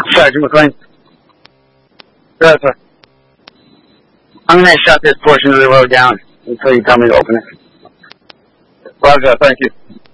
Sergeant McLean. Yes, sir. I'm going to shut this portion of the road down until you tell me to open it. Roger, thank you.